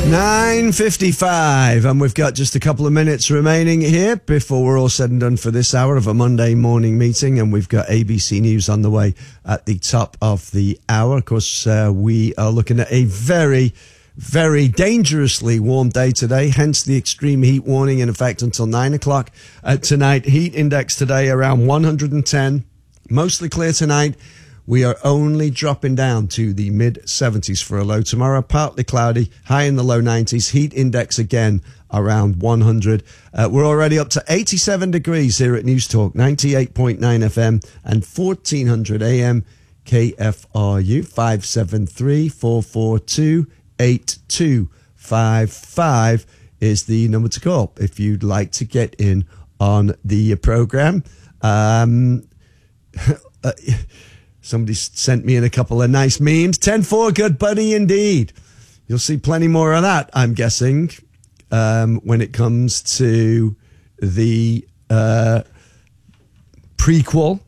9:55, and we've got just a couple of minutes remaining here before we're all said and done for this hour of a Monday morning meeting, and we've got ABC News on the way at the top of the hour. Of course, we are looking at a very, very dangerously warm day today, hence the extreme heat warning in effect until 9 o'clock tonight. Heat index today around 110, mostly clear tonight. We are only dropping down to the mid-70s for a low tomorrow. Partly cloudy, high in the low 90s. Heat index again around 100. We're already up to 87 degrees here at News Talk, 98.9 FM and 1400 AM KFRU. 573-442-8255 is the number to call if you'd like to get in on the program. Somebody sent me in a couple of nice memes. 10-4, good buddy indeed. You'll see plenty more of that, I'm guessing, when it comes to the prequel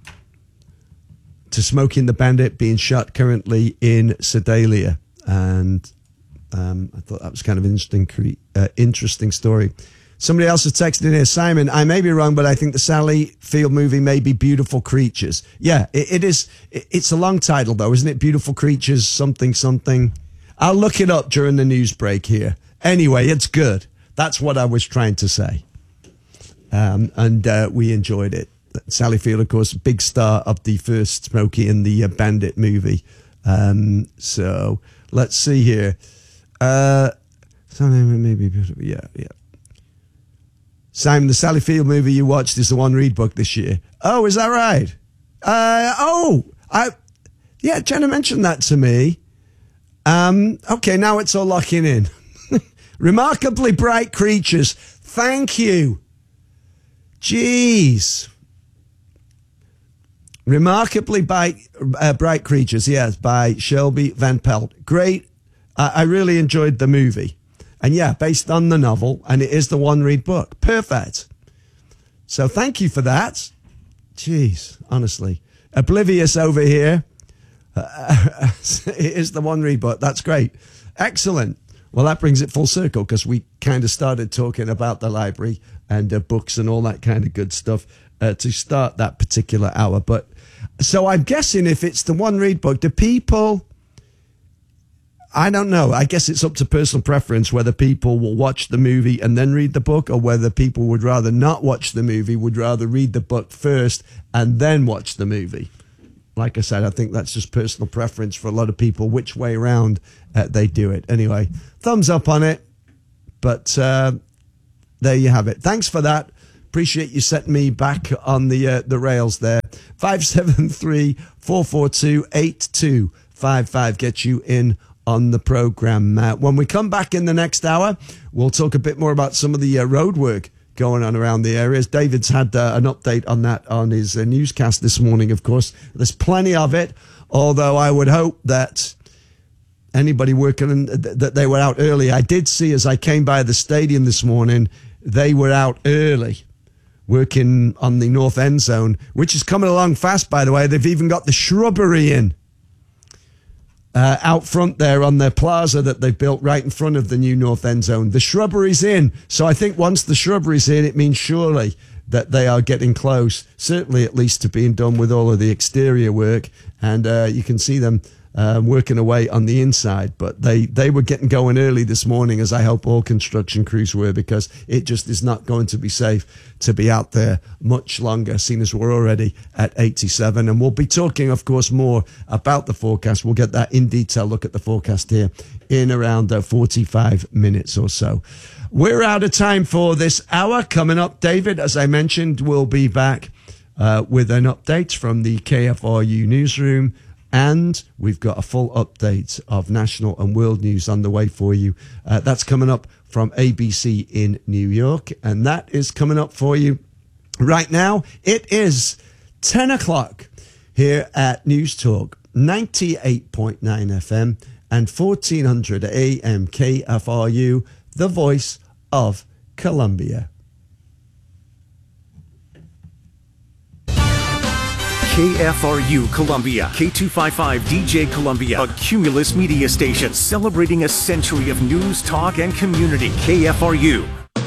to Smokey and the Bandit being shot currently in Sedalia. And I thought that was kind of an interesting story. Somebody else has texted in here, Simon, I may be wrong, but I think the Sally Field movie may be Beautiful Creatures. Yeah, it is. It's a long title, though, isn't it? Beautiful Creatures, something, something. I'll look it up during the news break here. Anyway, it's good. That's what I was trying to say. And we enjoyed it. Sally Field, of course, big star of the first Smokey and the Bandit movie. So let's see here. Something maybe beautiful. Yeah. Simon, the Sally Field movie you watched is the one Read book this year. Oh, is that right? Yeah, Jenna mentioned that to me. Okay, now it's all locking in. Remarkably Bright Creatures. Thank you. Jeez. Remarkably Bright Creatures, yes, by Shelby Van Pelt. Great. I really enjoyed the movie. And yeah, based on the novel, and it is the one Read book. Perfect. So thank you for that. Jeez, honestly. Oblivious over here. It is the one Read book. That's great. Excellent. Well, that brings it full circle because we kind of started talking about the library and books and all that kind of good stuff to start that particular hour. But so I'm guessing if it's the one Read book, do people... I don't know. I guess it's up to personal preference whether people will watch the movie and then read the book, or whether people would rather not watch the movie, would rather read the book first and then watch the movie. Like I said, I think that's just personal preference for a lot of people, which way around they do it. Anyway, thumbs up on it. But there you have it. Thanks for that. Appreciate you setting me back on the rails there. 573-442-8255 gets you in on the program. When we come back in the next hour, we'll talk a bit more about some of the road work going on around the areas. David's had an update on that on his newscast this morning, of course. There's plenty of it, although I would hope that anybody working, that they were out early. I did see, as I came by the stadium this morning, they were out early working on the north end zone, which is coming along fast, by the way. They've even got the shrubbery in. Out front there on their plaza that they've built right in front of the new north end zone. The shrubbery's in. So I think once the shrubbery's in, it means surely that they are getting close, certainly at least to being done with all of the exterior work. And you can see them working away on the inside. But they were getting going early this morning, as I hope all construction crews were, because it just is not going to be safe to be out there much longer, seeing as we're already at 87. And we'll be talking, of course, more about the forecast. We'll get that in detail look at the forecast here in around 45 minutes or so. We're out of time for this hour. Coming up, David, as I mentioned, will be back with an update from the KFRU newsroom. And we've got a full update of national and world news on the way for you. That's coming up from ABC in New York. And that is coming up for you right now. It is 10 o'clock here at News Talk, 98.9 FM and 1400 AM KFRU, the voice of Columbia. KFRU Columbia, K255 DJ Columbia, a Cumulus media station celebrating a century of news, talk, and community. KFRU.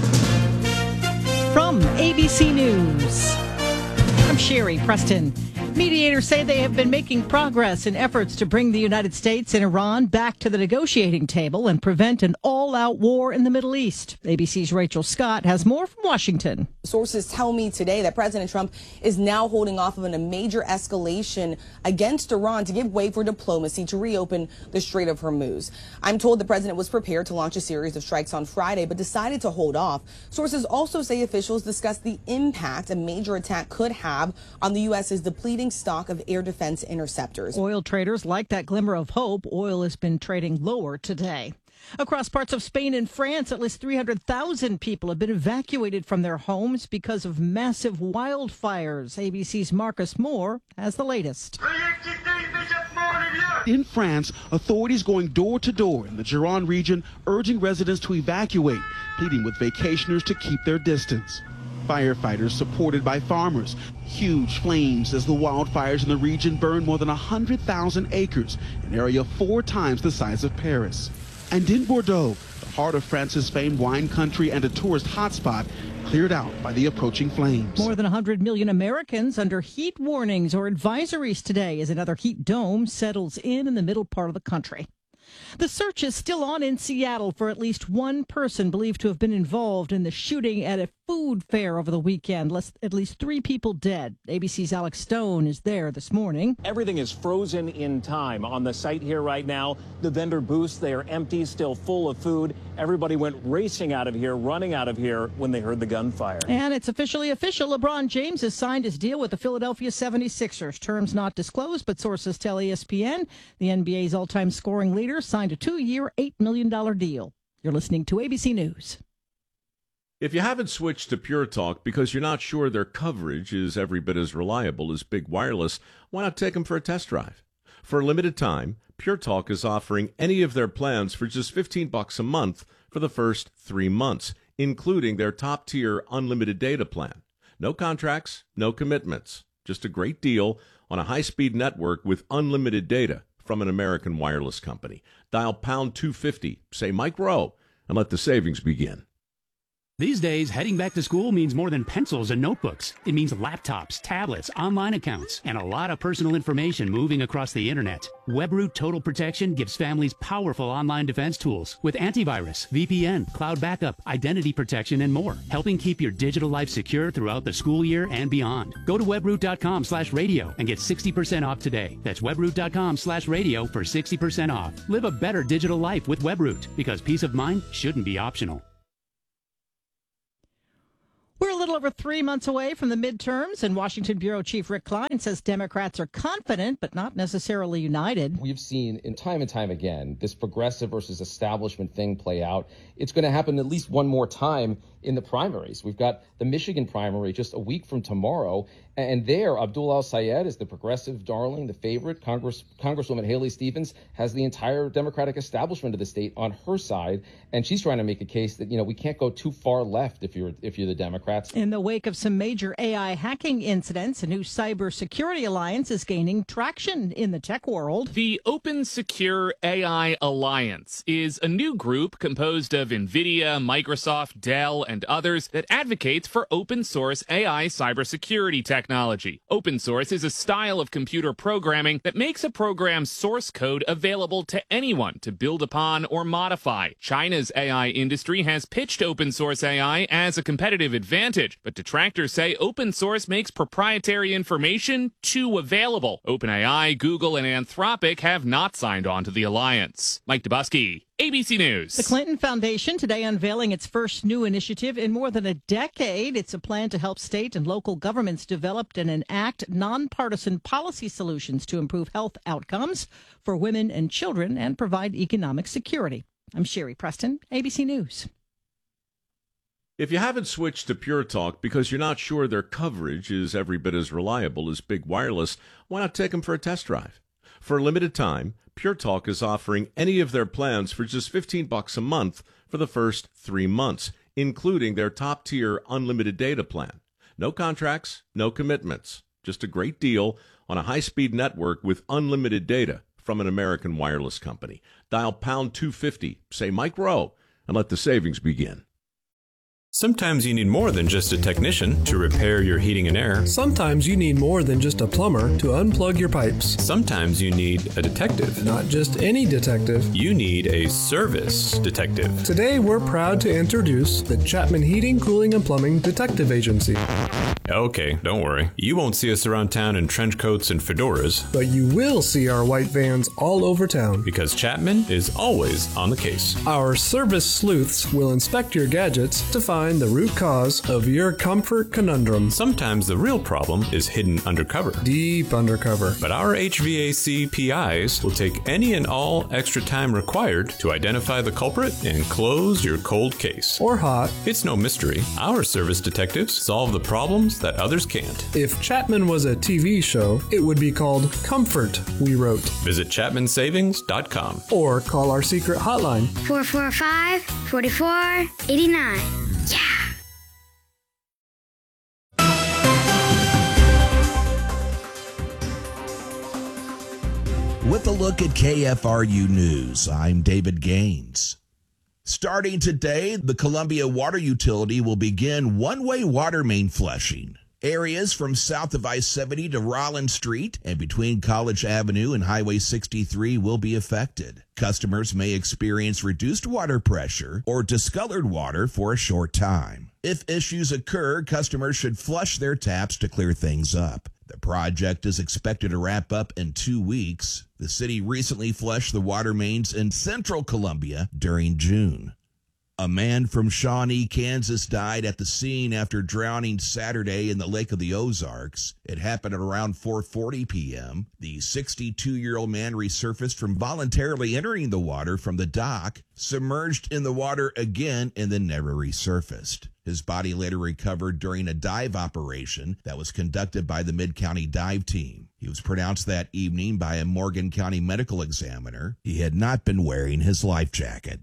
From ABC News, I'm Sherry Preston. Mediators say they have been making progress in efforts to bring the United States and Iran back to the negotiating table and prevent an all-out war in the Middle East. ABC's Rachel Scott has more from Washington. Sources tell me today that President Trump is now holding off on a major escalation against Iran to give way for diplomacy to reopen the Strait of Hormuz. I'm told the president was prepared to launch a series of strikes on Friday, but decided to hold off. Sources also say officials discussed the impact a major attack could have on the U.S.'s depleting stock of air defense interceptors. Oil traders like that glimmer of hope. Oil has been trading lower today. Across parts of Spain and France, at least 300,000 people have been evacuated from their homes because of massive wildfires. ABC's Marcus Moore has the latest. In France, authorities going door to door in the Gironde region urging residents to evacuate, pleading with vacationers to keep their distance. Firefighters supported by farmers. Huge flames as the wildfires in the region burn more than 100,000 acres, an area 4 times the size of Paris. And in Bordeaux, the heart of France's famed wine country and a tourist hotspot, cleared out by the approaching flames. More than 100 million Americans under heat warnings or advisories today as another heat dome settles in the middle part of the country. The search is still on in Seattle for at least one person believed to have been involved in the shooting at a food fair over the weekend. At least 3 people dead. ABC's Alex Stone is there this morning. Everything is frozen in time on the site here right now. The vendor booths, they are empty, still full of food. Everybody went racing out of here, running out of here when they heard the gunfire. And it's officially official. LeBron James has signed his deal with the Philadelphia 76ers. Terms not disclosed, but sources tell ESPN the NBA's all-time scoring leader signed a 2-year, $8 million deal. You're listening to ABC News. If you haven't switched to Pure Talk because you're not sure their coverage is every bit as reliable as Big Wireless, why not take them for a test drive? For a limited time, Pure Talk is offering any of their plans for just $15 a month for the first 3 months, including their top-tier unlimited data plan. No contracts, no commitments, just a great deal on a high-speed network with unlimited data from an American wireless company. Dial pound 250, say Mike Rowe, and let the savings begin. These days, heading back to school means more than pencils and notebooks. It means laptops, tablets, online accounts, and a lot of personal information moving across the internet. WebRoot Total Protection gives families powerful online defense tools with antivirus, VPN, cloud backup, identity protection, and more, helping keep your digital life secure throughout the school year and beyond. Go to webroot.com/radio and get 60% off today. That's webroot.com/radio for 60% off. Live a better digital life with WebRoot, because peace of mind shouldn't be optional. We're a little over 3 months away from the midterms, and Washington Bureau Chief Rick Klein says Democrats are confident but not necessarily united. We've seen in time and time again this progressive versus establishment thing play out. It's going to happen at least one more time in the primaries. We've got the Michigan primary just a week from tomorrow, and there Abdul El-Sayed is the progressive darling, the favorite. Congresswoman Haley Stevens has the entire Democratic establishment of the state on her side, and she's trying to make a case that, we can't go too far left if you're the Democrats. In the wake of some major AI hacking incidents, a new cybersecurity alliance is gaining traction in the tech world. The Open Secure AI Alliance is a new group composed of NVIDIA, Microsoft, Dell, and others that advocates for open source AI cybersecurity technology. Open source is a style of computer programming that makes a program's source code available to anyone to build upon or modify. China's AI industry has pitched open source AI as a competitive advantage, but detractors say open source makes proprietary information too available. OpenAI, Google, and Anthropic have not signed on to the alliance. Mike Dubusky, ABC News. The Clinton Foundation today unveiling its first new initiative in more than a decade. It's a plan to help state and local governments develop and enact nonpartisan policy solutions to improve health outcomes for women and children and provide economic security. I'm Sherry Preston, ABC News. If you haven't switched to Pure Talk because you're not sure their coverage is every bit as reliable as Big Wireless, why not take them for a test drive? For a limited time, Pure Talk is offering any of their plans for just $15 a month for the first 3 months, including their top-tier unlimited data plan. No contracts, no commitments, just a great deal on a high-speed network with unlimited data from an American wireless company. Dial pound 250, say Mike Rowe, and let the savings begin. Sometimes you need more than just a technician to repair your heating and air. Sometimes you need more than just a plumber to unplug your pipes. Sometimes you need a detective. Not just any detective. You need a service detective. Today we're proud to introduce the Chapman Heating, Cooling, and Plumbing Detective Agency. Okay, don't worry. You won't see us around town in trench coats and fedoras. But you will see our white vans all over town. Because Chapman is always on the case. Our service sleuths will inspect your gadgets to find the root cause of your comfort conundrum. Sometimes the real problem is hidden undercover. Deep undercover. But our HVAC PIs will take any and all extra time required to identify the culprit and close your cold case. Or hot. It's no mystery. Our service detectives solve the problems that others can't. If Chapman was a TV show, it would be called Comfort, we wrote. Visit ChapmanSavings.com. Or call our secret hotline. 445-4489. Yeah! With a look at KFRU News, I'm David Gaines. Starting today, the Columbia Water Utility will begin one-way water main flushing. Areas from south of I-70 to Rollins Street and between College Avenue and Highway 63 will be affected. Customers may experience reduced water pressure or discolored water for a short time. If issues occur, customers should flush their taps to clear things up. The project is expected to wrap up in 2 weeks. The city recently flushed the water mains in central Columbia during June. A man from Shawnee, Kansas died at the scene after drowning Saturday in the Lake of the Ozarks. It happened at around 4:40 p.m. The 62-year-old man resurfaced from voluntarily entering the water from the dock, submerged in the water again, and then never resurfaced. His body later recovered during a dive operation that was conducted by the Mid-County Dive Team. He was pronounced that evening by a Morgan County medical examiner. He had not been wearing his life jacket.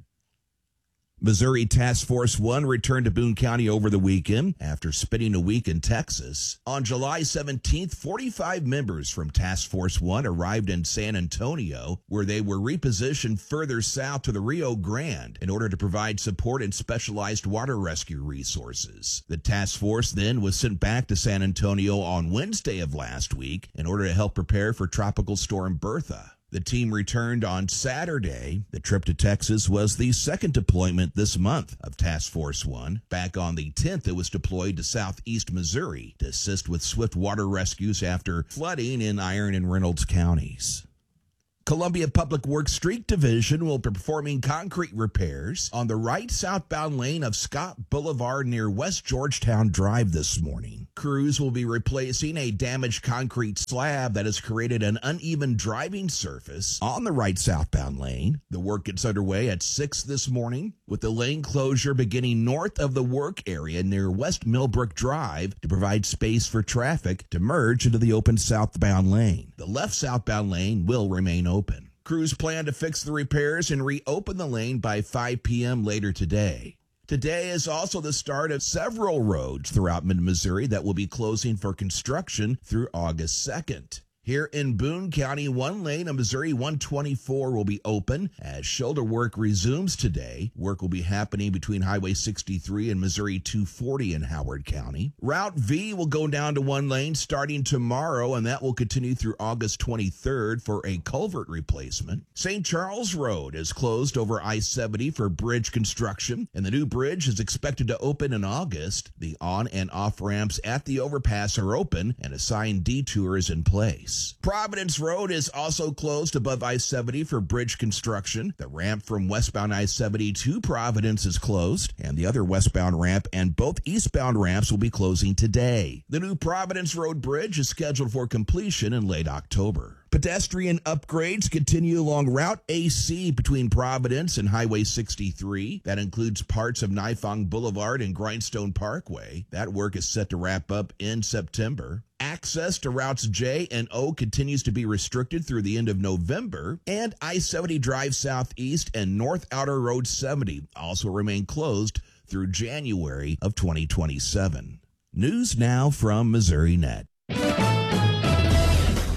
Missouri Task Force 1 returned to Boone County over the weekend after spending a week in Texas. On July 17th, 45 members from Task Force 1 arrived in San Antonio, where they were repositioned further south to the Rio Grande in order to provide support and specialized water rescue resources. The task force then was sent back to San Antonio on Wednesday of last week in order to help prepare for Tropical Storm Bertha. The team returned on Saturday. The trip to Texas was the second deployment this month of Task Force 1. Back on the 10th, it was deployed to southeast Missouri to assist with swift water rescues after flooding in Iron and Reynolds counties. Columbia Public Works Street Division will be performing concrete repairs on the right southbound lane of Scott Boulevard near West Georgetown Drive this morning. Crews will be replacing a damaged concrete slab that has created an uneven driving surface on the right southbound lane. The work gets underway at 6 this morning, with the lane closure beginning north of the work area near West Millbrook Drive to provide space for traffic to merge into the open southbound lane. The left southbound lane will remain open. Crews plan to fix the repairs and reopen the lane by 5 p.m. later today. Today is also the start of several roads throughout mid-Missouri that will be closing for construction through August 2nd. Here in Boone County, one lane of Missouri 124 will be open as shoulder work resumes today. Work will be happening between Highway 63 and Missouri 240 in Howard County. Route V will go down to one lane starting tomorrow, and that will continue through August 23rd for a culvert replacement. St. Charles Road is closed over I-70 for bridge construction, and the new bridge is expected to open in August. The on and off ramps at the overpass are open, and assigned detours in place. Providence Road is also closed above I-70 for bridge construction. The ramp from westbound I-70 to Providence is closed, and the other westbound ramp and both eastbound ramps will be closing today. The new Providence Road Bridge is scheduled for completion in late October. Pedestrian upgrades continue along Route AC between Providence and Highway 63. That includes parts of Nifong Boulevard and Grindstone Parkway. That work is set to wrap up in September. Access to routes J and O continues to be restricted through the end of November, and I-70 Drive Southeast and North Outer Road 70 also remain closed through January of 2027. News now from MissouriNet.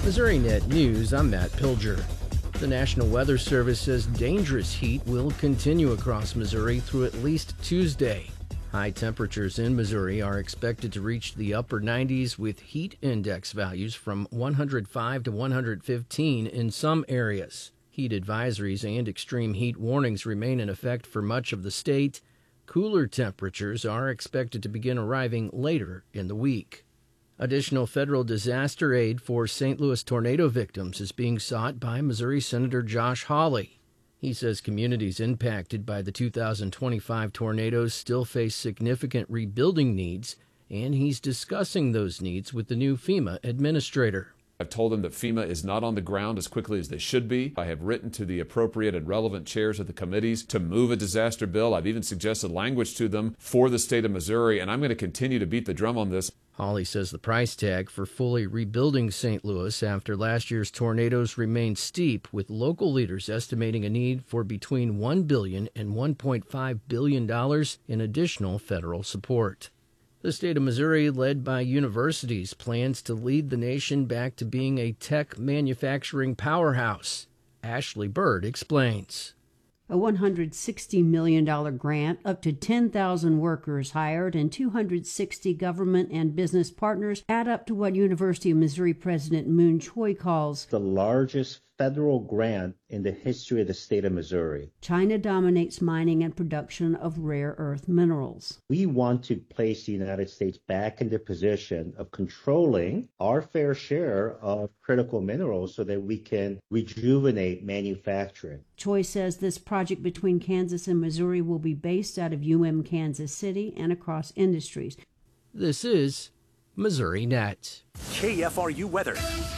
MissouriNet News, I'm Matt Pilger. The National Weather Service says dangerous heat will continue across Missouri through at least Tuesday. High temperatures in Missouri are expected to reach the upper 90s with heat index values from 105 to 115 in some areas. Heat advisories and extreme heat warnings remain in effect for much of the state. Cooler temperatures are expected to begin arriving later in the week. Additional federal disaster aid for St. Louis tornado victims is being sought by Missouri Senator Josh Hawley. He says communities impacted by the 2025 tornadoes still face significant rebuilding needs, and he's discussing those needs with the new FEMA administrator. I've told them that FEMA is not on the ground as quickly as they should be. I have written to the appropriate and relevant chairs of the committees to move a disaster bill. I've even suggested language to them for the state of Missouri, and I'm going to continue to beat the drum on this. Hawley says the price tag for fully rebuilding St. Louis after last year's tornadoes remains steep, with local leaders estimating a need for between $1 billion and $1.5 billion in additional federal support. The state of Missouri, led by universities, plans to lead the nation back to being a tech manufacturing powerhouse. Ashley Bird explains. A $160 million grant, up to 10,000 workers hired, and 260 government and business partners add up to what University of Missouri President Moon Choi calls the largest federal grant in the history of the state of Missouri. China dominates mining and production of rare earth minerals. We want to place the United States back in the position of controlling our fair share of critical minerals so that we can rejuvenate manufacturing. Choi says this project between Kansas and Missouri will be based out of Kansas City and across industries. This is MissouriNet. KFRU weather.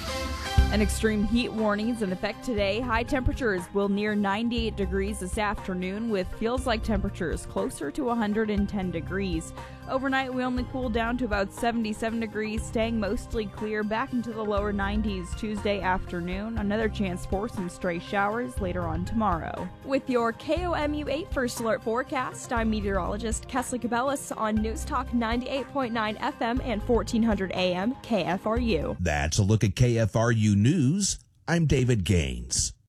An extreme heat warning is in effect today. High temperatures will near 98 degrees this afternoon, with feels like temperatures closer to 110 degrees. Overnight, we only cool down to about 77 degrees, staying mostly clear back into the lower 90s Tuesday afternoon. Another chance for some stray showers later on tomorrow. With your KOMU 8 First Alert forecast, I'm meteorologist Kesley Cabellis on News Talk 98.9 FM and 1400 AM KFRU. That's a look at KFRU News. I'm David Gaines.